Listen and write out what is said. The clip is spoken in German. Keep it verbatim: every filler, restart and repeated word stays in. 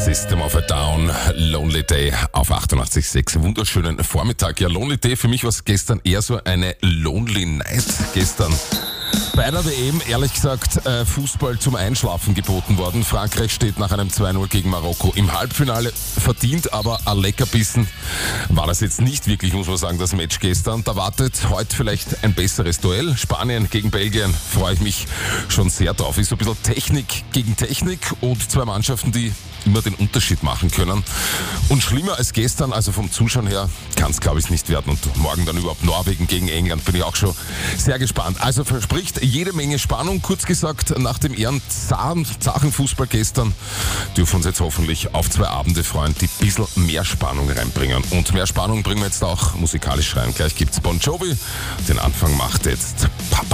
System of a Down, Lonely Day auf achtundachtzig Komma sechs. Wunderschönen Vormittag. Ja, Lonely Day, für mich war es gestern eher so eine Lonely Night gestern. Bei einer W M, ehrlich gesagt, Fußball zum Einschlafen geboten worden. Frankreich steht nach einem zwei null gegen Marokko im Halbfinale. Verdient, aber ein Leckerbissen war das jetzt nicht wirklich, muss man sagen, das Match gestern. Da wartet heute vielleicht ein besseres Duell. Spanien gegen Belgien, freue ich mich schon sehr drauf. Ist so ein bisschen Technik gegen Technik und zwei Mannschaften, die immer den Unterschied machen können. Und schlimmer als gestern, also vom Zuschauen her, kann es glaube ich nicht werden. Und morgen dann überhaupt Norwegen gegen England, bin ich auch schon sehr gespannt. Also verspricht jede Menge Spannung. Kurz gesagt, nach dem eher zachen Fußball gestern dürfen wir uns jetzt hoffentlich auf zwei Abende freuen, die ein bisschen mehr Spannung reinbringen. Und mehr Spannung bringen wir jetzt auch musikalisch rein. Gleich gibt's Bon Jovi. Den Anfang macht jetzt Papa